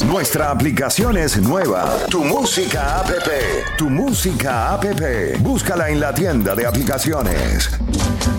Nuestra aplicación es nueva. Tu Música App. Tu Música App. Búscala en la tienda de aplicaciones.